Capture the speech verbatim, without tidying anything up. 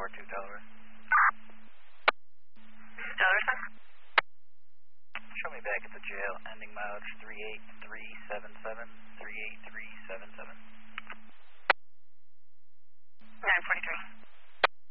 R two Tower. Tower, sir. Show me back at the jail, ending mileage three eight three seven seven, three eight three seven seven.